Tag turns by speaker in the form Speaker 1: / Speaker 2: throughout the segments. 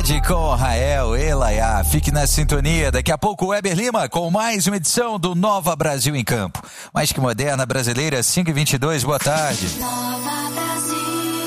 Speaker 1: tarde com Rael Elaiá. Fique na sintonia. Daqui a pouco o Weber Lima com mais uma edição do Nova Brasil em Campo. Mais que moderna, brasileira, 5h22. Boa tarde.
Speaker 2: Nova Brasil.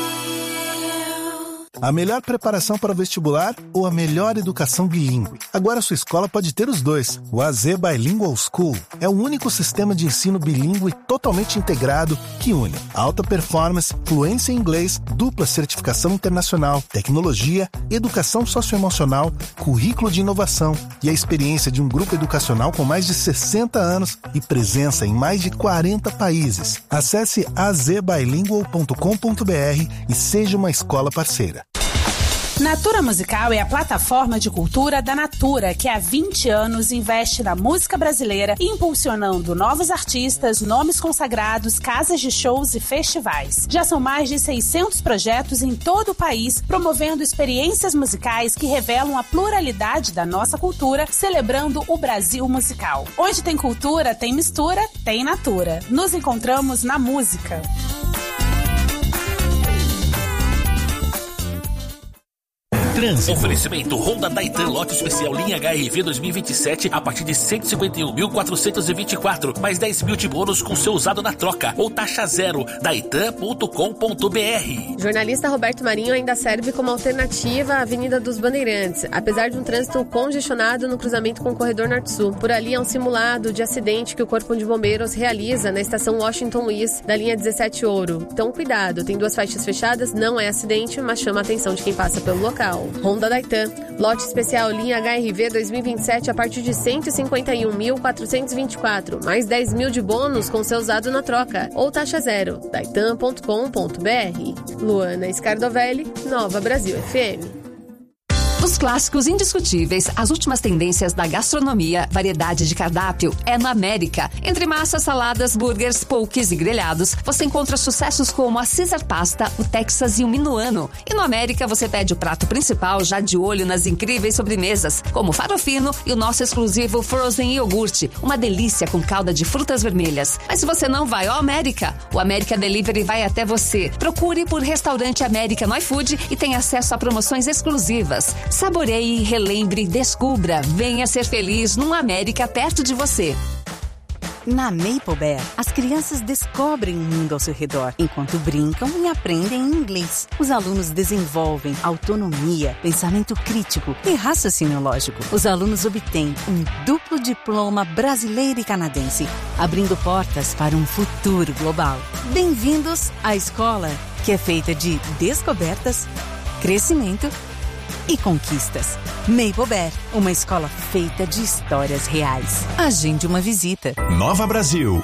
Speaker 3: A melhor preparação para o vestibular ou a melhor educação bilíngue? Agora sua escola pode ter os dois. O AZ Bilingual School é o único sistema de ensino bilíngue totalmente integrado que une alta performance, fluência em inglês, dupla certificação internacional, tecnologia, educação socioemocional, currículo de inovação e a experiência de um grupo educacional com mais de 60 anos e presença em mais de 40 países. Acesse azbilingual.com.br e seja uma escola parceira.
Speaker 4: Natura Musical é a plataforma de cultura da Natura, que há 20 anos investe na música brasileira, impulsionando novos artistas, nomes consagrados, casas de shows e festivais. Já são mais de 600 projetos em todo o país, promovendo experiências musicais que revelam a pluralidade da nossa cultura, celebrando o Brasil musical. Onde tem cultura, tem mistura, tem Natura. Nos encontramos na música.
Speaker 5: Trânsito. Oferecimento Honda Daitan lote especial linha HRV 2027 a partir de 151.424, mais 10 mil de bônus com seu usado na troca ou taxa zero. Daitan.com.br.
Speaker 6: Jornalista Roberto Marinho ainda serve como alternativa à Avenida dos Bandeirantes, apesar de um trânsito congestionado no cruzamento com o corredor Norte-Sul. Por ali é um simulado de acidente que o Corpo de Bombeiros realiza na estação Washington Luiz da linha 17 Ouro. Então cuidado, tem 2 faixas fechadas, não é acidente, mas chama a atenção de quem passa pelo local. Honda Daitan, lote especial linha HRV 2027 a partir de 151.424, mais 10 mil de bônus com seu usado na troca, ou taxa zero, daitan.com.br. Luana Scardovelli, Nova Brasil FM.
Speaker 7: Os clássicos indiscutíveis, as últimas tendências da gastronomia, variedade de cardápio é na América. Entre massas, saladas, burgers, poques e grelhados, você encontra sucessos como a Caesar Pasta, o Texas e o Minuano. E no América você pede o prato principal já de olho nas incríveis sobremesas, como o farofino e o nosso exclusivo Frozen Iogurte, uma delícia com calda de frutas vermelhas. Mas se você não vai ao América, o América Delivery vai até você. Procure por Restaurante América no iFood e tenha acesso a promoções exclusivas. Saboreie, relembre, descubra. Venha ser feliz num América perto de você.
Speaker 8: Na Maple Bear, as crianças descobrem o mundo ao seu redor, enquanto brincam e aprendem inglês. Os alunos desenvolvem autonomia, pensamento crítico e raciocínio lógico. Os alunos obtêm um duplo diploma brasileiro e canadense, abrindo portas para um futuro global. Bem-vindos à escola, que é feita de descobertas, crescimento e conquistas. Maple Bear, uma escola feita de histórias reais. Agende uma visita.
Speaker 9: Nova Brasil.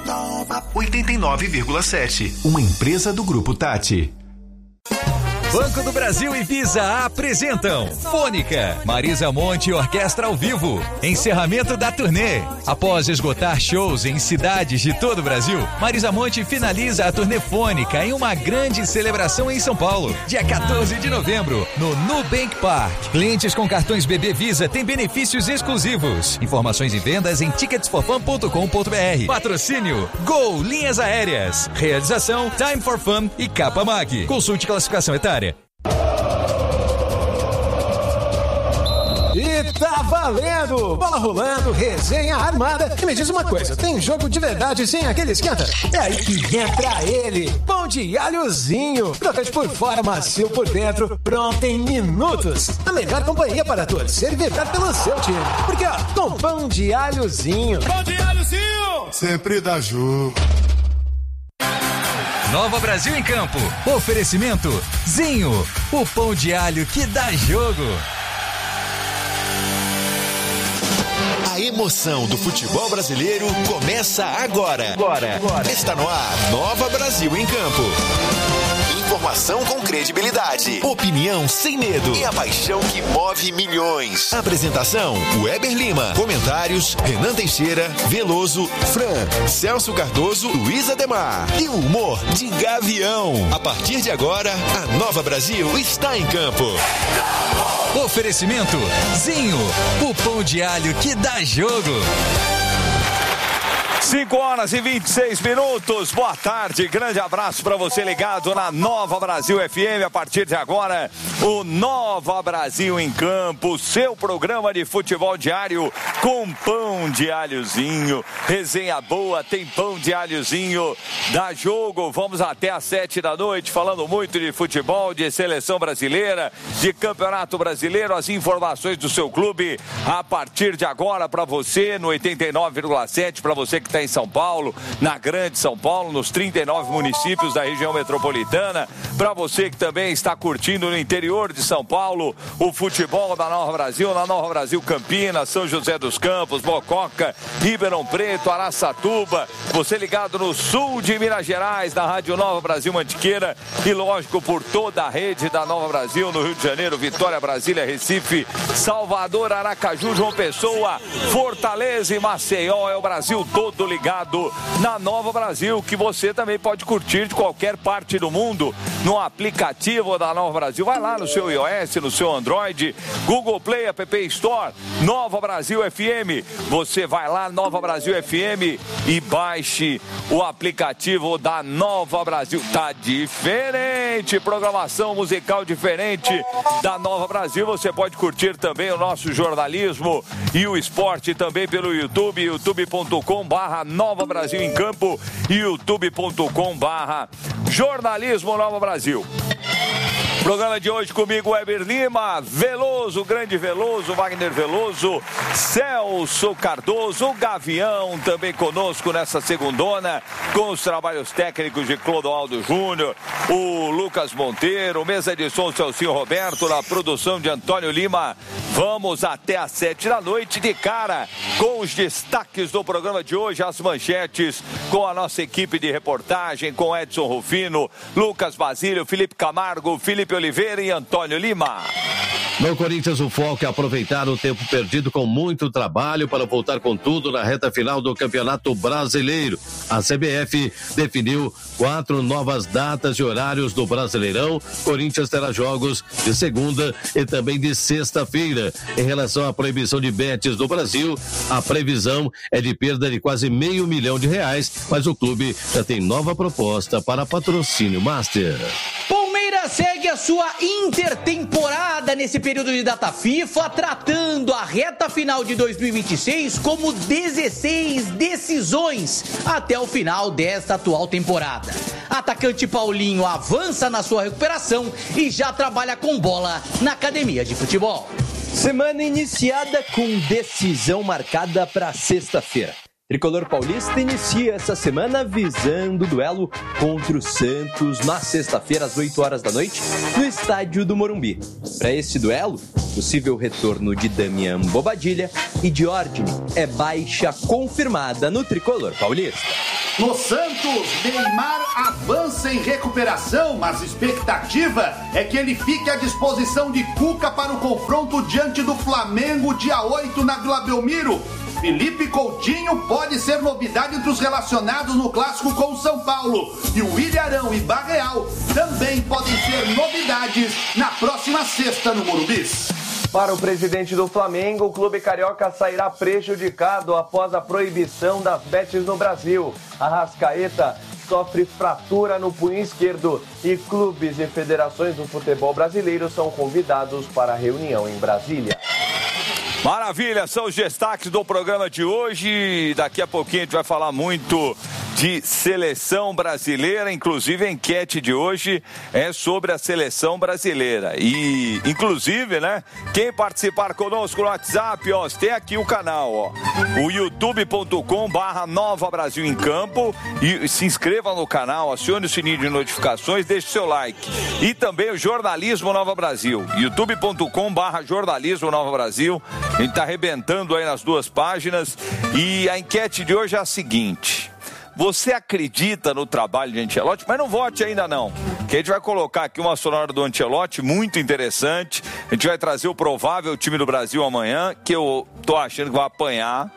Speaker 9: 89,7. Uma empresa do Grupo Tati.
Speaker 1: Banco do Brasil e Visa apresentam Fônica, Marisa Monte Orquestra ao vivo. Encerramento da turnê. Após esgotar shows em cidades de todo o Brasil, Marisa Monte finaliza a turnê Fônica em uma grande celebração em São Paulo, dia 14 de novembro, no Nubank Park. Clientes com cartões BB Visa têm benefícios exclusivos. Informações e vendas em ticketsforfun.com.br. Patrocínio Gol Linhas Aéreas. Realização Time for Fun e Capa Mag. Consulte classificação etária.
Speaker 10: E tá valendo! Bola rolando, resenha armada. E me diz uma coisa, tem jogo de verdade sem aquele esquenta? É aí que entra ele, pão de alhozinho. Crocante por fora, macio por dentro, pronto em minutos. A melhor companhia para torcer e vibrar pelo seu time. Porque ó, com pão de alhozinho.
Speaker 11: Pão de alhozinho!
Speaker 12: Sempre dá jogo.
Speaker 1: Nova Brasil em Campo. Oferecimento Zinho, o pão de alho que dá jogo.
Speaker 9: A emoção do futebol brasileiro começa agora. Está no ar, Nova Brasil em Campo. Informação com credibilidade, opinião sem medo e a paixão que move milhões. Apresentação, Weber Lima. Comentários, Renan Teixeira, Veloso, Fran, Celso Cardoso, Luiz Ademar. E o humor de Gavião. A partir de agora, a Nova Brasil está em campo.
Speaker 1: Oferecimento Zinho, o pão de alho que dá jogo.
Speaker 2: 5h26. Boa tarde, grande abraço para você ligado na Nova Brasil FM. A partir de agora, o Nova Brasil em Campo, seu programa de futebol diário com pão de alhozinho. Resenha boa, tem pão de alhozinho. Dá jogo, vamos até às 7 da noite, falando muito de futebol, de seleção brasileira, de campeonato brasileiro. As informações do seu clube a partir de agora para você no 89,7, para você que está em São Paulo, na Grande São Paulo, nos 39 municípios da região metropolitana. Para você que também está curtindo no interior de São Paulo o futebol da Nova Brasil, na Nova Brasil Campinas, São José dos Campos, Mococa, Ribeirão Preto, Araçatuba. Você ligado no sul de Minas Gerais, na Rádio Nova Brasil Mantiqueira e, lógico, por toda a rede da Nova Brasil, no Rio de Janeiro, Vitória, Brasília, Recife, Salvador, Aracaju, João Pessoa, Fortaleza e Maceió. É o Brasil todo ligado na Nova Brasil, que você também pode curtir de qualquer parte do mundo no aplicativo da Nova Brasil. Vai lá no seu iOS, no seu Android, Google Play, App Store, Nova Brasil FM. Você vai lá, Nova Brasil FM, e baixe o aplicativo da Nova Brasil. Tá diferente, programação musical diferente da Nova Brasil. Você pode curtir também o nosso jornalismo e o esporte também pelo YouTube, youtube.com/Nova Brasil em Campo e youtube.com/Jornalismo Nova Brasil. Programa de hoje comigo, Weber Lima, Veloso, grande Veloso, Wagner Veloso, Celso Cardoso, o Gavião também conosco nessa segundona, com os trabalhos técnicos de Clodoaldo Júnior, o Lucas Monteiro, mesa de som Celcinho Roberto, na produção de Antônio Lima. Vamos até às 7 da noite, de cara com os destaques do programa de hoje, as manchetes, com a nossa equipe de reportagem, com Edson Rufino, Lucas Basílio, Felipe Camargo, Felipe Oliveira e Antônio Lima.
Speaker 11: No Corinthians, o foco é aproveitar o tempo perdido com muito trabalho para voltar com tudo na reta final do Campeonato Brasileiro. A CBF definiu 4 novas datas e horários do Brasileirão. Corinthians terá jogos de segunda e também de sexta-feira. Em relação à proibição de bets no Brasil, a previsão é de perda de quase R$500 milhão, mas o clube já tem nova proposta para patrocínio master.
Speaker 12: Palmeiras segue a sua intertemporada nesse período de data FIFA, tratando a reta final de 2026 como 16 decisões até o final desta atual temporada. Atacante Paulinho avança na sua recuperação e já trabalha com bola na academia de futebol.
Speaker 13: Semana iniciada com decisão marcada para sexta-feira. Tricolor paulista inicia essa semana visando o duelo contra o Santos na sexta-feira às 8 horas da noite no estádio do Morumbi. Para esse duelo, possível retorno de Damian Bobadilla e Diógenes é baixa confirmada no tricolor paulista.
Speaker 14: No Santos, Neymar avança em recuperação, mas a expectativa é que ele fique à disposição de Cuca para o confronto diante do Flamengo dia 8 na Vila Belmiro. Felipe Coutinho pode ser novidade entre os relacionados no clássico com o São Paulo. E o Ilharão e Barreal também podem ser novidades na próxima sexta no Morumbi.
Speaker 15: Para o presidente do Flamengo, o clube carioca sairá prejudicado após a proibição das bets no Brasil. Arrascaeta sofre fratura no punho esquerdo e clubes e federações do futebol brasileiro são convidados para a reunião em Brasília.
Speaker 2: Maravilha, são os destaques do programa de hoje. Daqui a pouquinho a gente vai falar muito de seleção brasileira, inclusive a enquete de hoje é sobre a seleção brasileira. E, inclusive, né, quem participar conosco no WhatsApp, ó, tem aqui o canal, ó, o youtube.com/Nova Brasil em Campo, e se inscreva no canal, acione o sininho de notificações, deixe seu like. E também o Jornalismo Nova Brasil, youtube.com/Jornalismo Nova Brasil. A gente tá arrebentando aí nas duas páginas. E a enquete de hoje é a seguinte: você acredita no trabalho de Ancelotti? Mas não vote ainda não, que a gente vai colocar aqui uma sonora do Ancelotti muito interessante. A gente vai trazer o provável time do Brasil amanhã, que eu tô achando que vai apanhar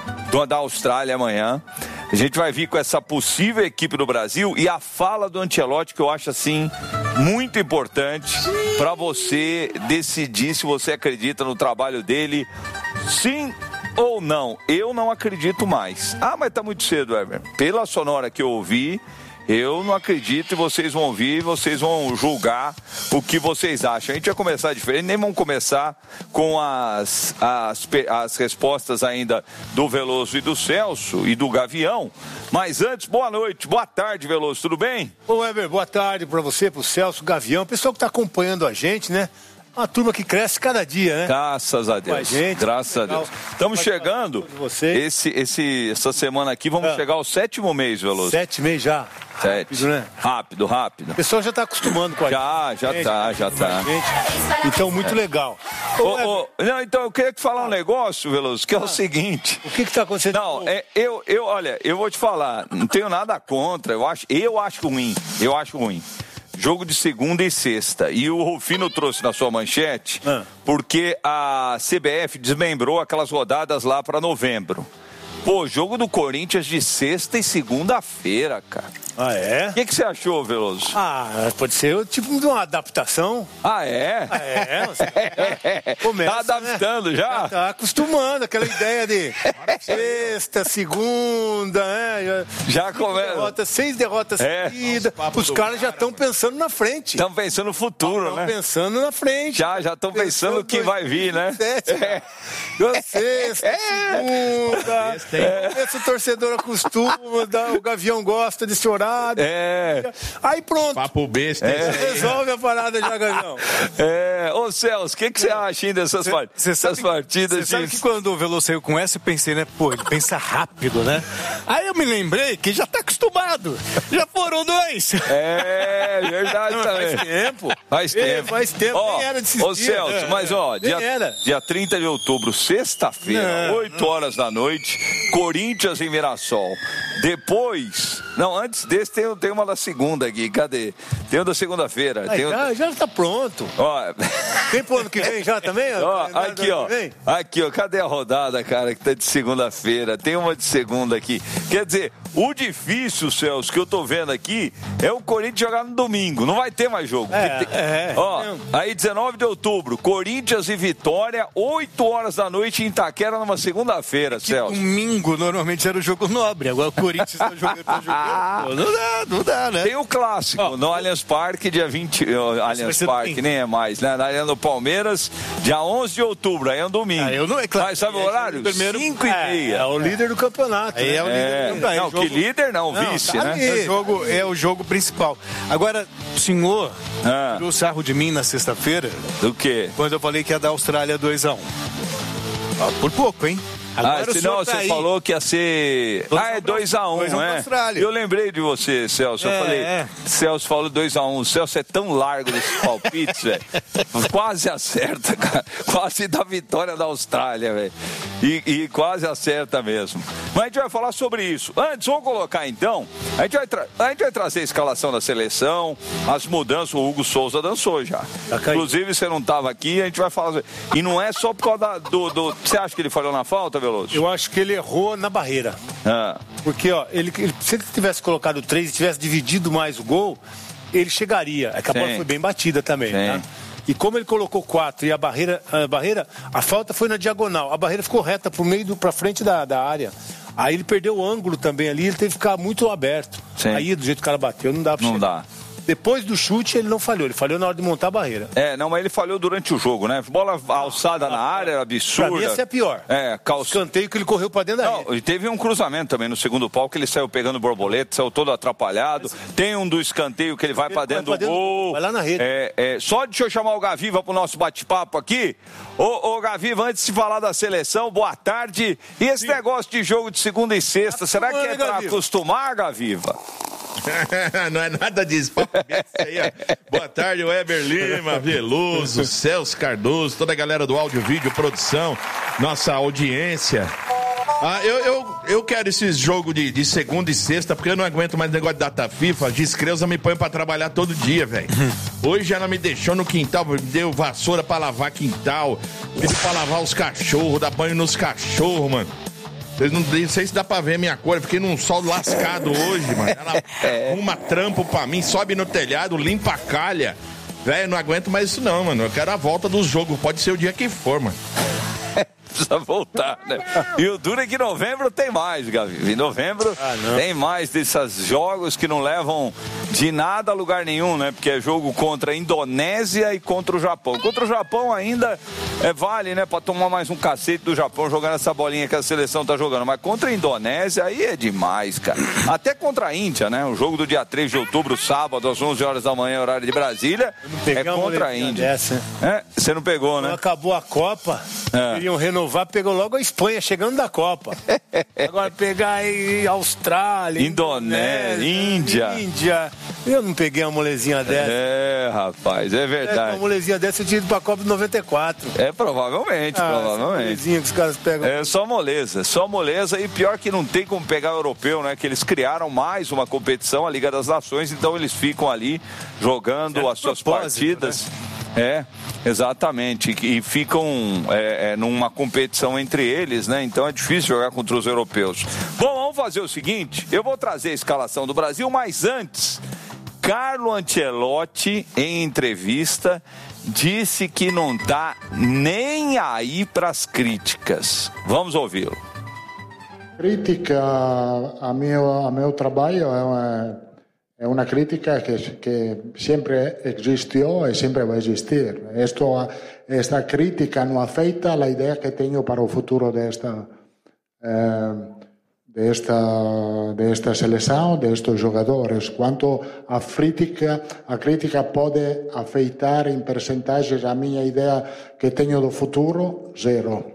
Speaker 2: da Austrália amanhã. A gente vai vir com essa possível equipe do Brasil e a fala do Ancelotti, que eu acho assim muito importante para você decidir se você acredita no trabalho dele, sim ou não, eu não acredito mais. Ah, mas tá muito cedo, Ever. Pela sonora que eu ouvi, eu não acredito, e vocês vão ouvir, vocês vão julgar o que vocês acham. A gente vai começar diferente, nem vamos começar com as respostas ainda do Veloso e do Celso e do Gavião. Mas antes, boa noite, boa tarde, Veloso, tudo bem?
Speaker 16: Ô, Weber, boa tarde para você, pro Celso, Gavião, o pessoal que tá acompanhando a gente, né? Uma turma que cresce cada dia, né?
Speaker 2: Graças a Deus. Graças a Deus. Estamos chegando. Essa semana aqui vamos chegar ao 7º mês, Veloso.
Speaker 16: 7 meses já.
Speaker 2: 7.
Speaker 16: Rápido, né?
Speaker 2: Rápido.
Speaker 16: O pessoal já está acostumando com a gente.
Speaker 2: Já tá.
Speaker 16: Então, muito legal.
Speaker 2: Não, então eu queria te falar um negócio, Veloso, que é o seguinte.
Speaker 16: O que está acontecendo?
Speaker 2: Não, olha, eu vou te falar, não tenho nada contra, eu acho ruim. Jogo de segunda e sexta. E o Rufino trouxe na sua manchete porque a CBF desmembrou aquelas rodadas lá para novembro. Pô, jogo do Corinthians de sexta e segunda-feira, cara.
Speaker 16: Ah, é?
Speaker 2: O que você achou, Veloso?
Speaker 16: Pode ser tipo de uma adaptação.
Speaker 2: Ah, é?
Speaker 16: Começa,
Speaker 2: tá adaptando já?
Speaker 16: Tá acostumando, aquela ideia de sexta, segunda, né?
Speaker 2: Já começa.
Speaker 16: 6 derrotas seguidas. Os caras já estão pensando na frente.
Speaker 2: Estão pensando no futuro, né?
Speaker 16: Estão pensando na frente.
Speaker 2: Já estão pensando o que vai vir, né?
Speaker 16: Sexta, segunda. Esse torcedor acostuma, o Gavião gosta desse horário. Aí pronto.
Speaker 17: Papo besta.
Speaker 16: Resolve a parada já, Gavião.
Speaker 2: Ô Celso, o que você acha ainda dessas partidas?
Speaker 16: Você sabe que quando o Veloso saiu com essa, eu pensei, né? Pô, ele pensa rápido, né? Aí eu me lembrei que já tá acostumado. Já foram 2.
Speaker 2: Verdade também. Faz tempo. Nem era desses dias. Celso, mas dia 30 de outubro, sexta-feira, 8 horas da noite, Corinthians em Mirassol. Depois, antes desse tem uma da segunda aqui, cadê? Tem uma da segunda-feira.
Speaker 16: Já tá pronto. Tem pro ano que vem já também?
Speaker 2: Aqui, cadê a rodada, cara, que tá de segunda-feira? Tem uma de segunda aqui. Quer dizer, o difícil, Celso, que eu tô vendo aqui, é o Corinthians jogar no domingo. Não vai ter mais jogo. Aí 19 de outubro, Corinthians e Vitória, 8 horas da noite em Itaquera, numa segunda-feira, Celso.
Speaker 16: Domingo, normalmente era o jogo nobre. Agora o Corinthians tá jogando. Não dá, né?
Speaker 2: Tem o clássico no Allianz Parque, dia 20. Allianz Parque, nem é mais, né? Na Arena do Palmeiras, dia 11 de outubro. Aí é um domingo. Mas sabe o horário? 5h30.
Speaker 16: É o líder do campeonato.
Speaker 2: Aí é o líder do campeonato. Não, que líder não, vice, né?
Speaker 16: É o jogo principal. Agora, o senhor tirou sarro de mim na sexta-feira.
Speaker 2: Do quê?
Speaker 16: Quando eu falei que ia dar a Austrália 2-1. Por pouco, hein?
Speaker 2: Agora senão você falou que ia ser... é 2-1, né? Eu lembrei de você, Celso. Eu falei, Celso falou 2-1. O Celso é tão largo nesses palpites, velho. Quase acerta, cara. Quase dá vitória da Austrália, velho. E quase acerta mesmo. Mas a gente vai falar sobre isso. Antes, vamos colocar então... A gente vai trazer a escalação da seleção, as mudanças. O Hugo Souza dançou já. Inclusive, você não estava aqui, a gente vai falar... E não é só por causa do... Você acha que ele falhou na falta, Veloso?
Speaker 16: Eu acho que ele errou na barreira. Porque, se ele tivesse colocado 3 e tivesse dividido mais o gol, ele chegaria. A bola foi bem batida também, né? E como ele colocou 4 e a barreira, a falta foi na diagonal. A barreira ficou reta pra frente da área. Aí ele perdeu o ângulo também ali, ele teve que ficar muito aberto. Aí, do jeito que o cara bateu, não dá pra chegar.
Speaker 2: Dá.
Speaker 16: Depois do chute, ele não falhou. Ele falhou na hora de montar a barreira.
Speaker 2: Mas ele falhou durante o jogo, né? Bola alçada na área, era absurda.
Speaker 16: Pra mim, essa é pior. Escanteio que ele correu pra dentro da área.
Speaker 2: E teve um cruzamento também no segundo pau, que ele saiu pegando borboleta, saiu todo atrapalhado. Tem um do escanteio que ele vai pra dentro do gol.
Speaker 16: Vai lá na rede.
Speaker 2: Só deixa eu chamar o Gaviva pro nosso bate-papo aqui. Ô Gaviva, antes de falar da seleção, boa tarde. E esse negócio de jogo de segunda e sexta, será que é pra acostumar, Gaviva?
Speaker 17: Não é nada disso. Boa tarde, Weber Lima, Veloso, Celso Cardoso, toda a galera do áudio, vídeo, produção, nossa audiência. Eu quero esses jogos de segunda e sexta, porque eu não aguento mais negócio de data FIFA. Descreusa me põe pra trabalhar todo dia, velho. Hoje ela me deixou no quintal, me deu vassoura pra lavar quintal, pediu pra lavar os cachorros, dar banho nos cachorros, mano. Não sei se dá pra ver a minha cor, eu fiquei num sol lascado hoje, mano. Ela arruma trampo pra mim, sobe no telhado, limpa a calha. Velho, não aguento mais isso não, mano. Eu quero a volta do jogo, pode ser o dia que for, mano.
Speaker 2: precisa voltar, né? E o duro é que em novembro tem mais, Gavi. Em novembro tem mais desses jogos que não levam de nada a lugar nenhum, né? Porque é jogo contra a Indonésia e contra o Japão. Contra o Japão ainda vale, né? Pra tomar mais um cacete do Japão jogando essa bolinha que a seleção tá jogando. Mas contra a Indonésia aí é demais, cara. Até contra a Índia, né? O jogo do dia 3 de outubro, sábado, às 11 horas da manhã, horário de Brasília, é contra a Índia. Você não pegou, né?
Speaker 16: Quando acabou a Copa, queriam renovar, pegou logo a Espanha, chegando da Copa. Agora pegar aí Austrália,
Speaker 2: Indonésia,
Speaker 16: Índia. Eu não peguei uma molezinha dessa.
Speaker 2: Rapaz, é verdade.
Speaker 16: Uma molezinha dessa eu tinha ido pra Copa de 94.
Speaker 2: Provavelmente.
Speaker 16: Molezinha que os caras pegam.
Speaker 2: É só moleza. E pior que não tem como pegar europeu, né? Que eles criaram mais uma competição, a Liga das Nações, então eles ficam ali jogando as suas partidas. Né? Exatamente. E ficam numa competição entre eles, né? Então é difícil jogar contra os europeus. Bom, vamos fazer o seguinte: eu vou trazer a escalação do Brasil, mas antes, Carlo Ancelotti, em entrevista, disse que não tá nem aí para as críticas. Vamos ouvi-lo.
Speaker 18: Crítica a meu trabalho é uma crítica que sempre existiu e sempre vai existir. Esta crítica não afeta a ideia que tenho para o futuro desta seleção, destes jogadores. Quanto à crítica pode afetar em percentagens a minha ideia que tenho do futuro, zero.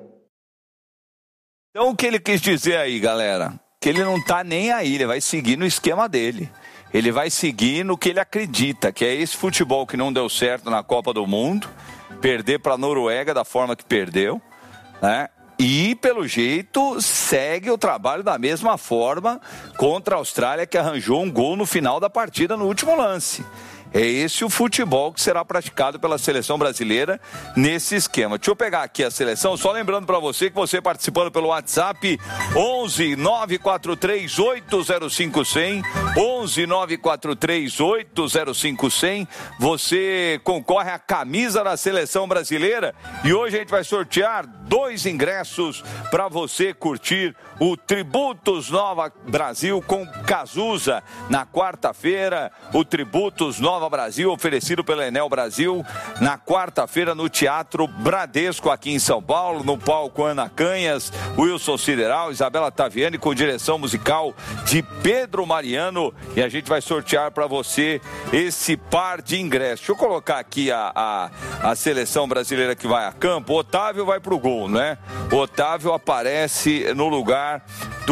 Speaker 2: Então o que ele quis dizer aí, galera? Que ele não tá nem aí, ele vai seguir no esquema dele. Ele vai seguir no que ele acredita, que é esse futebol que não deu certo na Copa do Mundo, perder para a Noruega da forma que perdeu, né? E, pelo jeito, segue o trabalho da mesma forma contra a Austrália, que arranjou um gol no final da partida, no último lance. É esse o futebol que será praticado pela seleção brasileira nesse esquema. Deixa eu pegar aqui a seleção, só lembrando para você que você participando pelo WhatsApp 11 943 805 100, 11 943 805 100, você concorre à camisa da seleção brasileira e hoje a gente vai sortear 2 ingressos para você curtir o Tributos Nova Brasil com Cazuza na quarta-feira, o Tributos Nova Brasil, oferecido pela Enel Brasil, na quarta-feira no Teatro Bradesco, aqui em São Paulo, no palco Ana Canhas, Wilson Sideral, Isabela Taviani, com direção musical de Pedro Mariano, e a gente vai sortear para você esse par de ingressos. Deixa eu colocar aqui a seleção brasileira que vai a campo. O Otávio vai pro gol, né? O Otávio aparece no lugar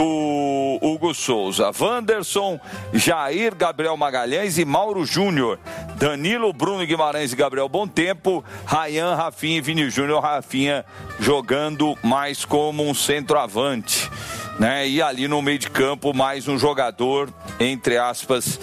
Speaker 2: do Hugo Souza. Wanderson, Jair, Gabriel Magalhães e Mauro Júnior. Danilo, Bruno Guimarães e Gabriel Bontempo. Ryan, Rafinha e Vini Júnior. Rafinha jogando mais como um centroavante, né? E ali no meio de campo mais um jogador, entre aspas,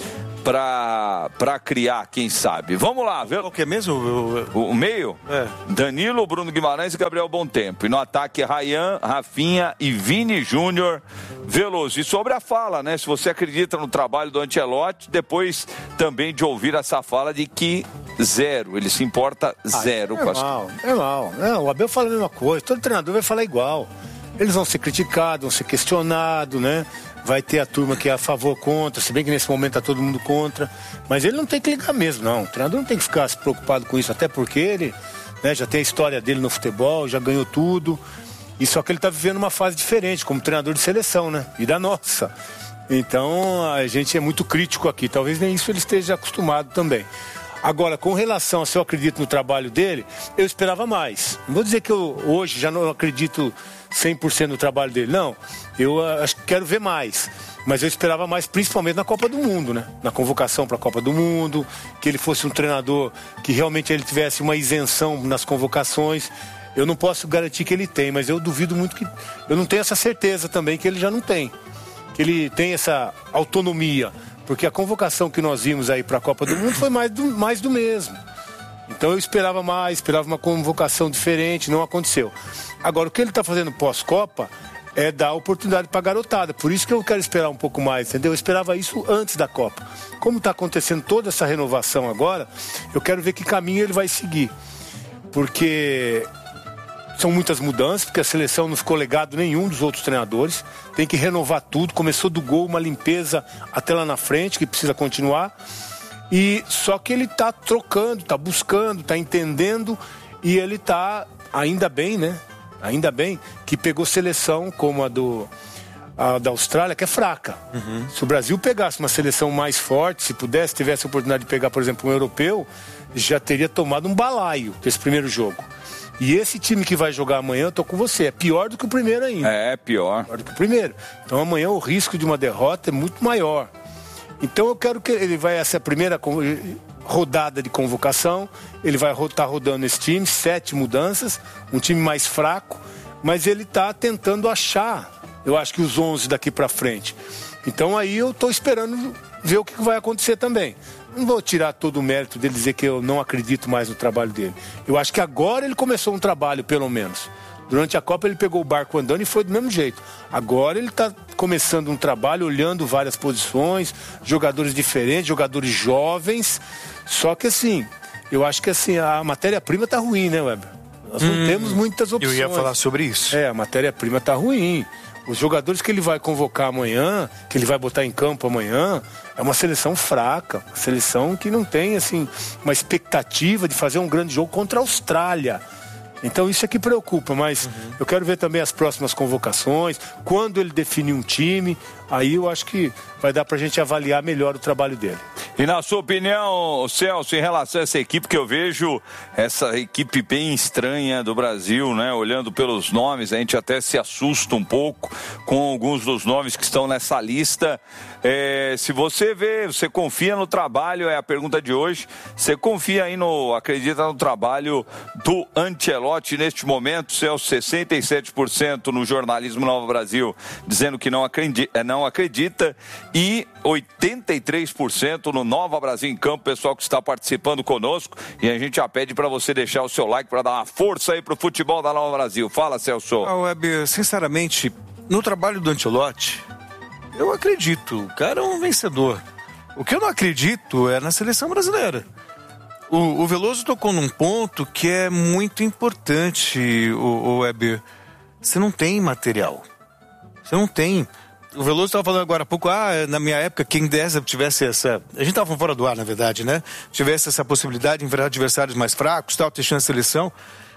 Speaker 2: para criar, quem sabe. Vamos lá, viu?
Speaker 16: Qual que é mesmo?
Speaker 2: O meio? Danilo, Bruno Guimarães e Gabriel Bontempo. E no ataque, Ryan, Rafinha e Vini Júnior Veloso. E sobre a fala, né? Se você acredita no trabalho do Ancelotti, depois também de ouvir essa fala de que zero, ele se importa zero com as coisas.
Speaker 16: É mal. Não, o Abel fala a mesma coisa, todo treinador vai falar igual. Eles vão ser criticados, vão ser questionados, né? Vai ter a turma que é a favor, contra, se bem que nesse momento tá todo mundo contra. Mas ele não tem que ligar mesmo, não. O treinador não tem que ficar se preocupado com isso, até porque ele, né, já tem a história dele no futebol, já ganhou tudo. E só que ele tá vivendo uma fase diferente, como treinador de seleção, né? E da nossa. Então, a gente é muito crítico aqui. Talvez nem isso ele esteja acostumado também. Agora, com relação a se eu acredito no trabalho dele, eu esperava mais. Não vou dizer que eu hoje já não acredito 100% no trabalho dele, não. Eu acho que quero ver mais. Mas eu esperava mais, principalmente na Copa do Mundo, né? Na convocação para a Copa do Mundo, que ele fosse um treinador que realmente ele tivesse uma isenção nas convocações. Eu não posso garantir que ele tem, mas eu duvido muito que... Eu não tenho essa certeza também que ele já não tem. Que ele tem essa autonomia. Porque a convocação que nós vimos aí para a Copa do Mundo foi mais do mesmo. Então eu esperava mais, esperava uma convocação diferente, não aconteceu. Agora, o que ele está fazendo pós-Copa é dar oportunidade para a garotada. Por isso que eu quero esperar um pouco mais, entendeu? Eu esperava isso antes da Copa. Como está acontecendo toda essa renovação agora, eu quero ver que caminho ele vai seguir. Porque são muitas mudanças, porque a seleção não ficou legado nenhum dos outros treinadores. Tem que renovar tudo. Começou do gol, uma limpeza até lá na frente, que precisa continuar. E só que ele está trocando, está buscando, está entendendo, e ele está, ainda bem, né? Ainda bem que pegou seleção como a da Austrália, que é fraca. Se o Brasil pegasse uma seleção mais forte, se pudesse, tivesse a oportunidade de pegar, por exemplo, um europeu, já teria tomado um balaio desse primeiro jogo. E esse time que vai jogar amanhã, eu tô com você, é pior do que o primeiro ainda.
Speaker 2: É, pior.
Speaker 16: Pior do que o primeiro. Então amanhã o risco de uma derrota é muito maior. Então eu quero que ele vai, essa primeira rodada de convocação, ele vai estar rodando esse time, 7 mudanças, um time mais fraco, mas ele está tentando achar, eu acho que os 11 daqui para frente. Então aí eu estou esperando ver o que vai acontecer também. Não vou tirar todo o mérito dele, dizer que eu não acredito mais no trabalho dele. Eu acho que agora ele começou um trabalho, pelo menos. Durante a Copa ele pegou o barco andando e foi do mesmo jeito. Agora ele está começando um trabalho, olhando várias posições, jogadores diferentes, jogadores jovens. Só que assim, eu acho que assim, a matéria-prima está ruim, né, Weber? Nós não temos muitas opções.
Speaker 19: Eu ia falar sobre isso.
Speaker 16: A matéria-prima está ruim. Os jogadores que ele vai convocar amanhã, que ele vai botar em campo amanhã, é uma seleção fraca. Uma seleção que não tem, assim, uma expectativa de fazer um grande jogo contra a Austrália. Então isso é que preocupa, mas eu quero ver também as próximas convocações, quando ele definir um time, aí eu acho que vai dar pra gente avaliar melhor o trabalho dele.
Speaker 2: E na sua opinião, Celso, em relação a essa equipe, que eu vejo essa equipe bem estranha do Brasil, né? Olhando pelos nomes, a gente até se assusta um pouco com alguns dos nomes que estão nessa lista. Se você vê, você confia no trabalho, é a pergunta de hoje, você confia aí acredita no trabalho do Ancelotti neste momento? Celso, 67% no jornalismo Nova Brasil dizendo que não acredita e 83% no Nova Brasil em Campo, pessoal que está participando conosco, e a gente já pede para você deixar o seu like para dar uma força aí pro futebol da Nova Brasil. Fala, Celso.
Speaker 19: Weber, sinceramente, no trabalho do Ancelotti, eu acredito, o cara é um vencedor. O que eu não acredito é na seleção brasileira. O Veloso tocou num ponto que é muito importante, o Weber. Você não tem material. Você não tem. O Veloso estava falando agora há pouco, na minha época, quem dessa tivesse essa... A gente estava fora do ar, na verdade, né? Tivesse essa possibilidade de enfrentar adversários mais fracos, tal, testando a seleção.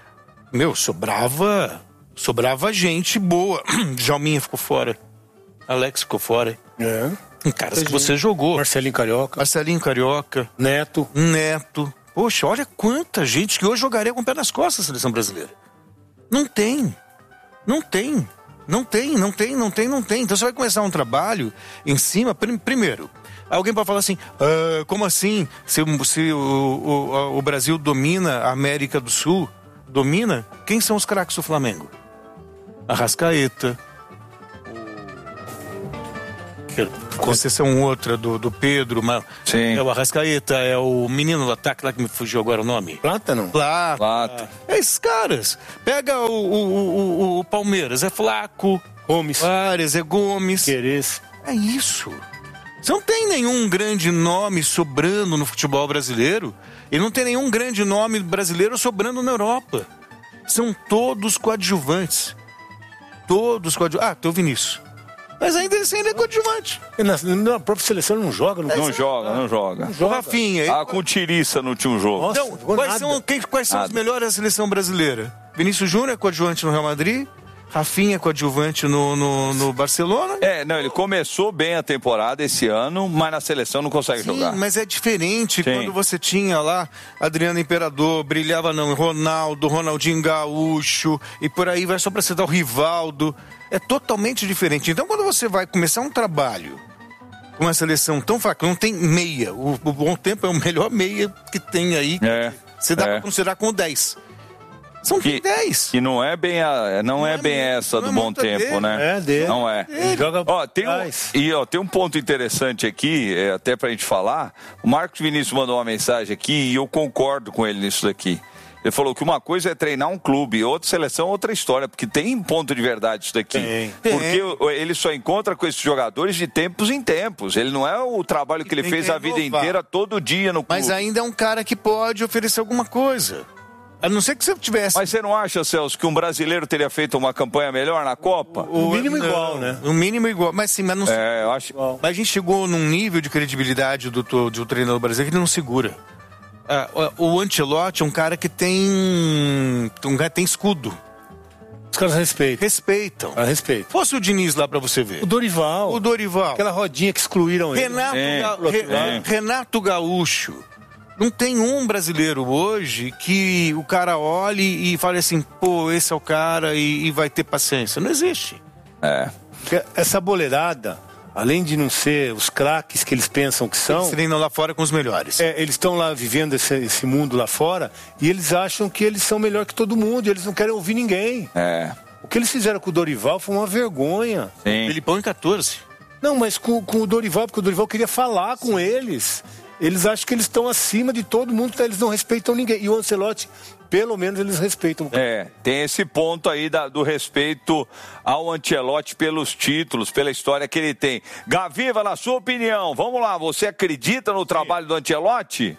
Speaker 19: Sobrava gente boa. Djalminha ficou fora. Alex ficou fora. Caras que você jogou.
Speaker 16: Marcelinho Carioca.
Speaker 19: Neto. Poxa, olha quanta gente que hoje jogaria com o pé nas costas a seleção brasileira. Não tem. Então você vai começar um trabalho em cima, primeiro. Alguém pode falar assim, como assim? Se o Brasil domina a América do Sul, domina? Quem são os craques do Flamengo? Arrascaeta. Conceição outra do Pedro,
Speaker 2: Sim.
Speaker 19: É o Arrascaeta, é o menino do ataque lá que me fugiu agora o nome.
Speaker 16: Plata.
Speaker 19: É esses caras. Pega o Palmeiras, é Flaco,
Speaker 16: Gomes,
Speaker 19: Ares, é Gomes.
Speaker 16: Queres.
Speaker 19: É isso. Você não tem nenhum grande nome sobrando no futebol brasileiro e não tem nenhum grande nome brasileiro sobrando na Europa. São todos coadjuvantes. Tem o Vinícius. Mas ainda é coadjuvante.
Speaker 16: Na própria seleção não joga.
Speaker 2: Não joga.
Speaker 19: O Rafinha.
Speaker 2: Com o Tiriça no último jogo.
Speaker 19: Nossa, então, quais são os melhores da seleção brasileira? Vinícius Júnior é coadjuvante no Real Madrid. Rafinha coadjuvante no Barcelona.
Speaker 2: Ele começou bem a temporada esse ano, mas na seleção não consegue jogar.
Speaker 19: Mas é diferente quando você tinha lá Adriano Imperador, brilhava Ronaldo, Ronaldinho Gaúcho, e por aí vai só pra citar o Rivaldo. É totalmente diferente. Então quando você vai começar um trabalho com uma seleção tão fraca, não tem meia. O Bom Tempo é o melhor meia que tem aí. Você dá pra considerar com 10. São 10.
Speaker 2: Que não é bem essa do Bom Tempo,
Speaker 16: dele.
Speaker 2: né? Não é.
Speaker 16: Joga
Speaker 2: tem um ponto interessante aqui, até pra gente falar. O Marcos Vinícius mandou uma mensagem aqui e eu concordo com ele nisso daqui. Ele falou que uma coisa é treinar um clube, outra seleção, outra história, porque tem ponto de verdade isso daqui. Porque ele só encontra com esses jogadores de tempos em tempos. Ele não é o trabalho que ele fez a vida inteira, todo dia no clube.
Speaker 19: Mas ainda é um cara que pode oferecer alguma coisa. A não ser que você tivesse...
Speaker 2: Mas você não acha, Celso, que um brasileiro teria feito uma campanha melhor na Copa?
Speaker 19: O mínimo igual, né? O mínimo igual. Mas sim, mas não...
Speaker 2: eu acho...
Speaker 19: Mas a gente chegou num nível de credibilidade do treinador brasileiro que ele não segura. O Ancelotti é um cara que tem escudo.
Speaker 16: Os caras
Speaker 19: respeitam.
Speaker 16: Respeitam.
Speaker 19: Fosse o Diniz lá pra você ver.
Speaker 16: O Dorival.
Speaker 19: Aquela rodinha que excluíram ele. Renato Gaúcho. Não tem um brasileiro hoje que o cara olhe e fale assim, pô, esse é o cara e vai ter paciência. Não existe.
Speaker 16: Essa boleirada, além de não ser os craques que eles pensam que são...
Speaker 19: Eles treinam lá fora com os melhores.
Speaker 16: Eles estão lá vivendo esse mundo lá fora e eles acham que eles são melhor que todo mundo e eles não querem ouvir ninguém. O que eles fizeram com o Dorival foi uma vergonha.
Speaker 19: Felipão em 14.
Speaker 16: Não, mas com o Dorival, porque o Dorival queria falar com eles. Eles acham que eles estão acima de todo mundo, eles não respeitam ninguém. E o Ancelotti, pelo menos, eles respeitam.
Speaker 2: Tem esse ponto aí do respeito ao Ancelotti pelos títulos, pela história que ele tem. Gaviva, na sua opinião, vamos lá, você acredita no trabalho do Ancelotti?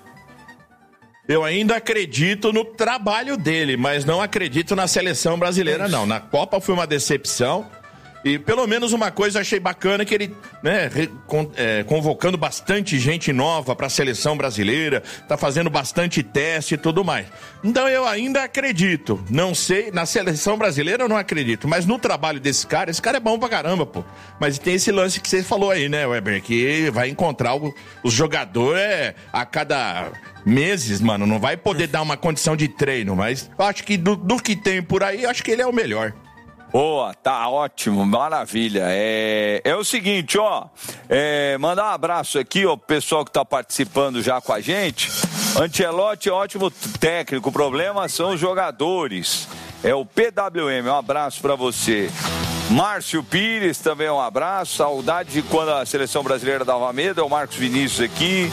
Speaker 17: Eu ainda acredito no trabalho dele, mas não acredito na seleção brasileira, não. Na Copa foi uma decepção. E pelo menos uma coisa eu achei bacana, que ele, convocando bastante gente nova para a seleção brasileira, tá fazendo bastante teste e tudo mais. Então eu ainda acredito, não sei, na seleção brasileira eu não acredito, mas no trabalho desse cara, esse cara é bom pra caramba, pô. Mas tem esse lance que você falou aí, né, Weber, que vai encontrar os jogadores a cada meses, mano, não vai poder dar uma condição de treino, mas eu acho que do que tem por aí, eu acho que ele é o melhor.
Speaker 2: Boa, tá ótimo, maravilha. É o seguinte, mandar um abraço aqui, pro pessoal que tá participando já com a gente. Ancelotti é ótimo técnico, o problema são os jogadores. É o PWM, um abraço pra você. Márcio Pires, também um abraço. Saudade de quando a seleção brasileira dava medo. É o Marcos Vinícius aqui.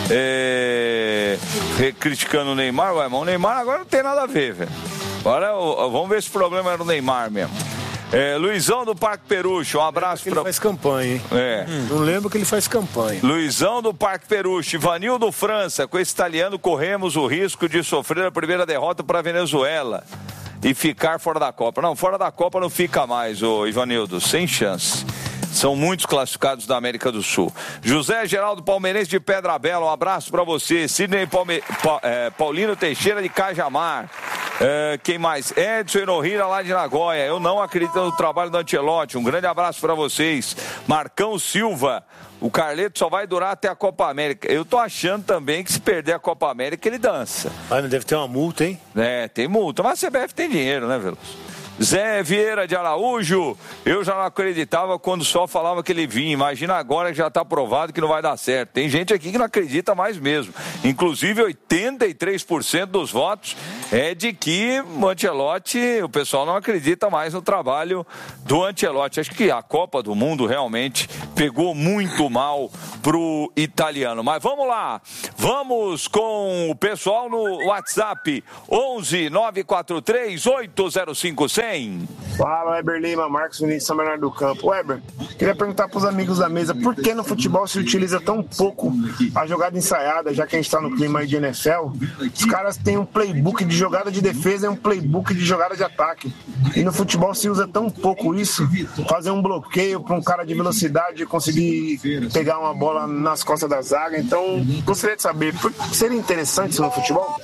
Speaker 2: Criticando o Neymar. Ué, mas o Neymar agora não tem nada a ver, velho. Agora vamos ver se o problema era o Neymar mesmo. Luizão do Parque Peruche, um abraço
Speaker 16: pra... Ele faz campanha, hein? Não lembro que ele faz campanha.
Speaker 2: Luizão do Parque Peruche, Ivanildo França, com esse italiano corremos o risco de sofrer a primeira derrota para a Venezuela e ficar fora da Copa. Não, fora da Copa não fica mais, ô Ivanildo, sem chance. São muitos classificados da América do Sul. José Geraldo Palmeirense de Pedra Bela, um abraço pra você. Sidney Paulino Teixeira de Cajamar. Quem mais? Edson Enohira lá de Nagoya. Eu não acredito no trabalho do Ancelotti. Um grande abraço pra vocês. Marcão Silva. O Carleto só vai durar até a Copa América. Eu tô achando também que se perder a Copa América ele dança.
Speaker 16: Mas não deve ter uma multa, hein?
Speaker 2: Tem multa. Mas a CBF tem dinheiro, né, Veloso? Zé Vieira de Araújo, eu já não acreditava quando só falava que ele vinha. Imagina agora que já está provado que não vai dar certo. Tem gente aqui que não acredita mais mesmo. Inclusive 83% dos votos é de que o Ancelotti, o pessoal não acredita mais no trabalho do Ancelotti. Acho que a Copa do Mundo realmente pegou muito mal pro italiano. Mas vamos lá, vamos com o pessoal no WhatsApp 11 943 805 100.
Speaker 20: Fala, Weber Lima, Marcos Vinícius, São Bernardo do Campo. Weber, queria perguntar para os amigos da mesa, por que no futebol se utiliza tão pouco a jogada ensaiada, já que a gente está no clima aí de NFL? Os caras têm um playbook de jogada de defesa e um playbook de jogada de ataque. E no futebol se usa tão pouco isso, fazer um bloqueio para um cara de velocidade conseguir pegar uma bola nas costas da zaga. Então, gostaria de saber, seria interessante isso no futebol?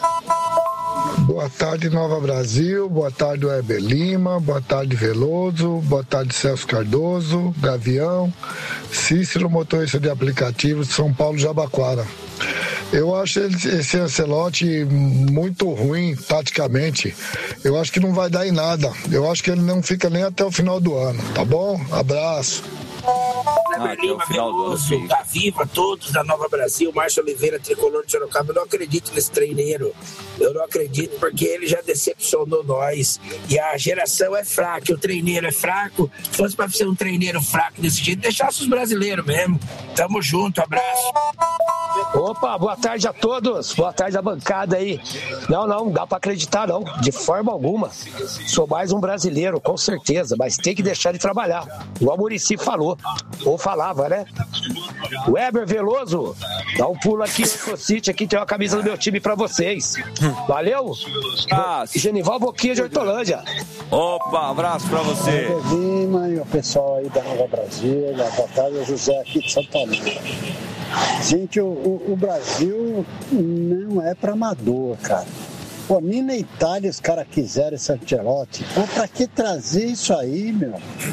Speaker 21: Boa tarde, Nova Brasil. Boa tarde, Weber Lima. Boa tarde, Veloso. Boa tarde, Celso Cardoso, Gavião, Cícero, motorista de aplicativo de São Paulo, Jabaquara. Eu acho esse Ancelotti muito ruim, taticamente. Eu acho que não vai dar em nada. Eu acho que ele não fica nem até o final do ano, tá bom? Abraço.
Speaker 22: Weber Lima, Veloso, Gaviva, todos da Nova Brasil, Márcio Oliveira, tricolor de Sorocaba. Eu não acredito nesse treineiro. Eu não acredito porque ele já decepcionou nós. E a geração é fraca, o treineiro é fraco. Se fosse para ser um treineiro fraco desse jeito, deixasse os brasileiros mesmo. Tamo junto, abraço.
Speaker 23: Opa, boa tarde a todos. Boa tarde à bancada aí. Não dá pra acreditar não, de forma alguma. Sou mais um brasileiro, com certeza, mas tem que deixar de trabalhar. Igual o Muricy falou. Ou falava, né? Weber Veloso, dá um pulo aqui no City, aqui tem uma camisa do meu time pra vocês. Valeu? Genival Boquinha de Hortolândia.
Speaker 2: Opa, abraço pra você.
Speaker 3: Lima e o pessoal aí da Nova Brasília, boa tarde, José aqui de Santa Maria. Gente, o Brasil não é pra amador, cara. Pô, nem na Itália os caras quiseram esse Ancelotti. Pô, pra que trazer isso aí, meu?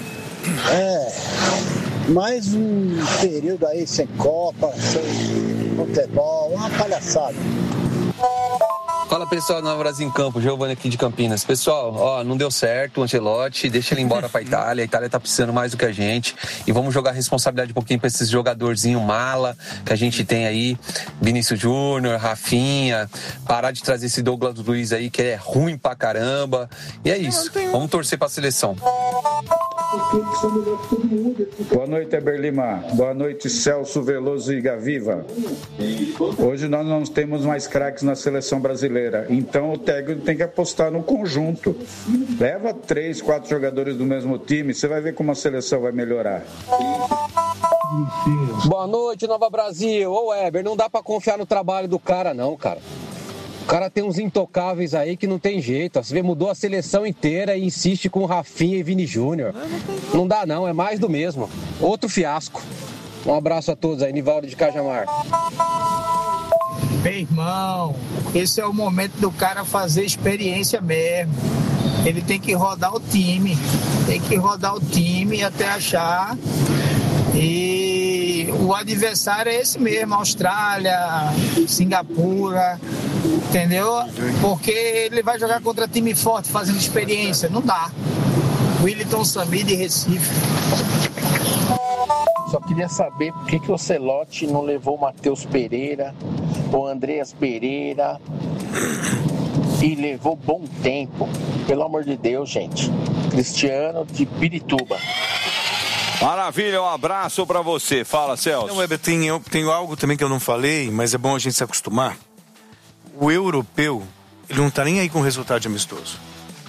Speaker 3: Mais um período aí sem Copa, sem futebol, uma palhaçada.
Speaker 4: Fala pessoal do Nova Brasil em Campo, Giovanni aqui de Campinas. Pessoal, não deu certo o Ancelotti, deixa ele embora pra Itália. A Itália tá precisando mais do que a gente. E vamos jogar a responsabilidade um pouquinho pra esses jogadorzinhos mala que a gente tem aí. Vinícius Júnior, Rafinha. Parar de trazer esse Douglas Luiz aí que é ruim pra caramba. E é isso, vamos torcer pra seleção.
Speaker 5: Boa noite, Eber Lima. Boa noite, Celso Veloso e Gaviva. Hoje nós não temos mais craques na seleção brasileira, então o técnico tem que apostar no conjunto. Leva 3, 4 jogadores do mesmo time, você vai ver como a seleção vai melhorar.
Speaker 23: Boa noite, Nova Brasil. Ô, Weber, não dá pra confiar no trabalho do cara, não, cara. O cara tem uns intocáveis aí que não tem jeito. Você vê, mudou a seleção inteira e insiste com Rafinha e Vini Júnior. Não dá não, é mais do mesmo. Outro fiasco. Um abraço a todos aí, Nivaldo de Cajamar.
Speaker 22: Meu irmão, esse é o momento do cara fazer experiência mesmo. Ele tem que rodar o time. Tem que rodar o time até achar. E o adversário é esse mesmo, Austrália, Singapura, entendeu? Porque ele vai jogar contra time forte fazendo experiência, não dá. Wellington Samir de Recife.
Speaker 23: Só queria saber por que o Ancelotti não levou o Matheus Pereira, o Andreas Pereira e levou Bom Tempo. Pelo amor de Deus, gente. Cristiano de Pirituba.
Speaker 2: Maravilha, um abraço pra você. Fala, Celso.
Speaker 19: Não, Weber, tenho algo também que eu não falei, mas é bom a gente se acostumar. O europeu, ele não tá nem aí com o resultado de amistoso.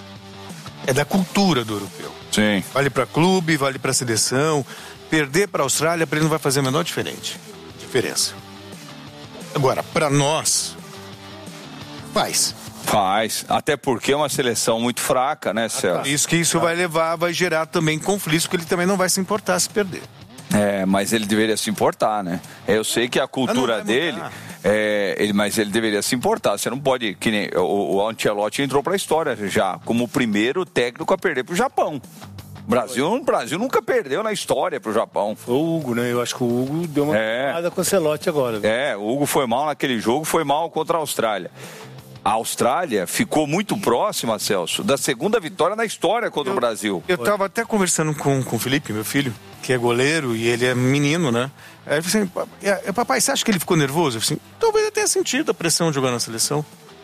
Speaker 19: É da cultura do europeu.
Speaker 2: Sim.
Speaker 19: Vale pra clube, vale pra seleção. Perder pra Austrália, pra ele não vai fazer a menor diferença. Agora, pra nós, faz.
Speaker 2: Até porque é uma seleção muito fraca, né, Celso?
Speaker 19: Isso vai gerar também conflitos, porque ele também não vai se importar se perder.
Speaker 2: Mas ele deveria se importar, né? Eu sei que a cultura dele, mas ele deveria se importar. Você não pode, que nem o Ancelotti entrou pra história já, como o primeiro técnico a perder pro Japão. O Brasil nunca perdeu na história pro Japão.
Speaker 16: Foi o Hugo, né? Eu acho que o Hugo deu uma nada com o Ancelotti agora.
Speaker 2: O Hugo foi mal naquele jogo, foi mal contra a Austrália. A Austrália ficou muito próxima, Celso, da segunda vitória na história contra o Brasil.
Speaker 19: Eu estava até conversando com o Felipe, meu filho, que é goleiro e ele é menino, né? Aí ele falou assim, papai, você acha que ele ficou nervoso? Eu falei assim, talvez ele tenha sentido a pressão de jogar na seleção.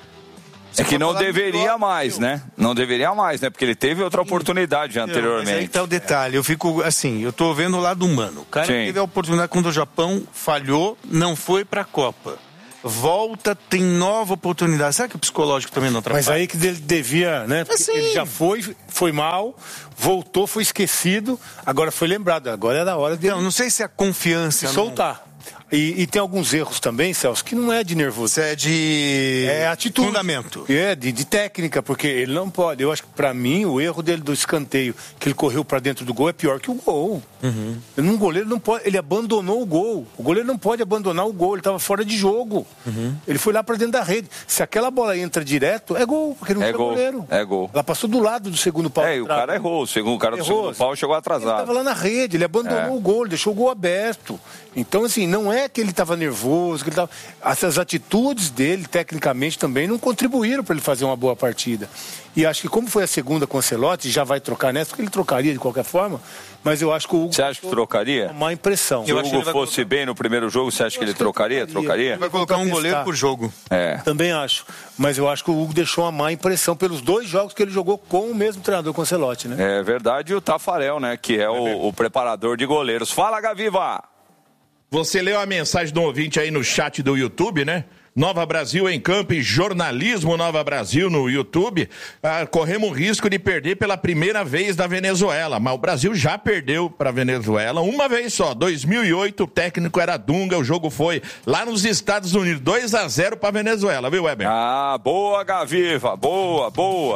Speaker 2: É que não deveria mais, né? Não deveria mais, né? Porque ele teve outra oportunidade anteriormente.
Speaker 19: Mas aí tá o detalhe, eu fico assim, eu tô vendo o lado humano. O cara teve a oportunidade quando o Japão falhou, não foi pra Copa. Volta, tem nova oportunidade. Será que o psicológico também não atrapalha?
Speaker 16: Mas aí que ele devia, né? Porque ele já foi mal, voltou, foi esquecido, agora foi lembrado. Agora era a hora de...
Speaker 19: Não sei se é a confiança...
Speaker 16: Se soltar. E tem alguns erros também, Celso, que não é de nervoso.
Speaker 19: É de...
Speaker 16: É atitude.
Speaker 19: Fundamento.
Speaker 16: De técnica, porque ele não pode. Eu acho que pra mim, o erro dele do escanteio, que ele correu pra dentro do gol, é pior que o gol.
Speaker 19: Uhum.
Speaker 16: Um goleiro não pode... Ele abandonou o gol. O goleiro não pode abandonar o gol, ele tava fora de jogo.
Speaker 19: Uhum.
Speaker 16: Ele foi lá pra dentro da rede. Se aquela bola entra direto, é gol, porque não tinha goleiro.
Speaker 2: É gol.
Speaker 16: Ela passou do lado do segundo pau.
Speaker 2: E o cara errou. O cara do segundo pau chegou atrasado.
Speaker 16: Ele tava lá na rede, ele abandonou o gol, ele deixou o gol aberto. Então, assim, não é que ele estava nervoso, essas atitudes dele, tecnicamente, também não contribuíram para ele fazer uma boa partida. E acho que como foi a segunda com o Ancelotti, já vai trocar nessa, porque ele trocaria de qualquer forma, mas eu acho que o Hugo...
Speaker 2: Você acha que trocaria?
Speaker 16: Uma impressão.
Speaker 2: Se o Hugo fosse bem no primeiro jogo, você acha que ele trocaria? Trocaria?
Speaker 19: Vai colocar um goleiro por jogo.
Speaker 16: Também acho. Mas eu acho que o Hugo deixou uma má impressão pelos 2 jogos que ele jogou com o mesmo treinador, com o Ancelotti, né?
Speaker 2: É verdade, e o Tafarel, né, que é o preparador de goleiros. Fala, Gaviva!
Speaker 17: Você leu a mensagem do ouvinte aí no chat do YouTube, né? Nova Brasil em Campo e Jornalismo Nova Brasil no YouTube, corremos o risco de perder pela primeira vez da Venezuela, mas o Brasil já perdeu para a Venezuela uma vez só, 2008, o técnico era Dunga, o jogo foi lá nos Estados Unidos, 2-0 para a Venezuela, viu, Weber?
Speaker 2: Boa, Gaviva, boa.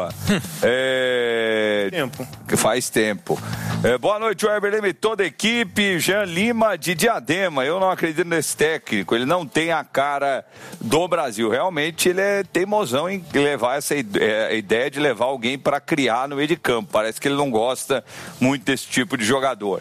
Speaker 16: Tempo.
Speaker 2: Faz tempo. Boa noite, Weber Lima e toda a equipe. Jean Lima de Diadema. Eu não acredito nesse técnico. Ele não tem a cara do Brasil. Realmente ele é teimosão em levar essa ideia de levar alguém para criar no meio de campo. Parece que ele não gosta muito desse tipo de jogador.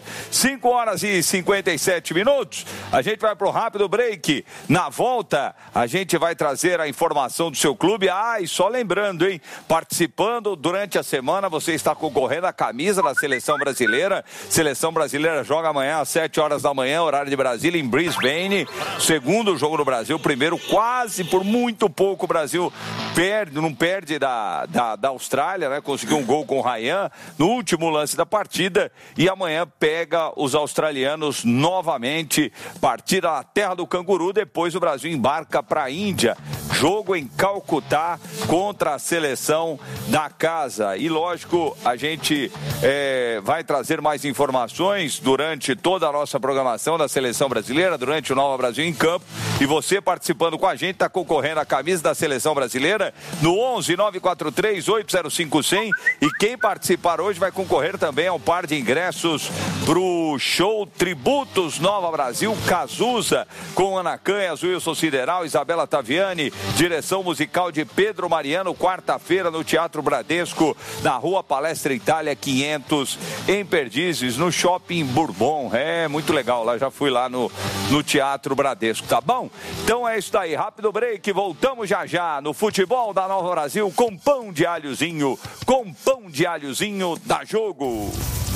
Speaker 2: 5h57. A gente vai pro rápido break. Na volta, a gente vai trazer a informação do seu clube. E só lembrando, hein? Participando durante a semana, você está concorrendo à camisa da Seleção Brasileira. Seleção Brasileira joga amanhã às 7 horas da manhã, horário de Brasília, em Brisbane. Segundo jogo no Brasil, primeiro quase por muito pouco o Brasil não perde da Austrália, né? Conseguiu um gol com o Ryan no último lance da partida e amanhã pega os australianos novamente. Partida na terra do canguru, depois o Brasil embarca para a Índia. Jogo em Calcutá contra a seleção da casa. E lógico, a gente vai trazer mais informações durante toda a nossa programação da Seleção Brasileira, durante o Nova Brasil em Campo. E você participando com a gente, está concorrendo à camisa da Seleção Brasileira no 11-943-805-100. E quem participar hoje vai concorrer também ao par de ingressos pro show Tributos Nova Brasil, Cazuza, com Ana Canhas, Wilson Sideral, Isabela Taviani, direção musical de Pedro Mariano, quarta-feira no Teatro Bradesco, na Rua Palestra Itália 500, em Perdizes, no Shopping Bourbon. Muito legal, lá já fui lá no Teatro Bradesco, tá bom? Então é isso aí, rápido break, voltamos já no futebol da Nova Brasil com pão de alhozinho da Jogo.